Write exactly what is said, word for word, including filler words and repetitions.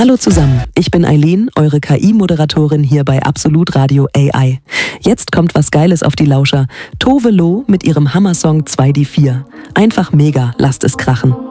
Hallo zusammen, ich bin Eileen, eure K I-Moderatorin hier bei Absolut Radio A I. Jetzt kommt was Geiles auf die Lauscher. Tove Lo mit ihrem Hammersong zwei die vier. Einfach mega, lasst es krachen.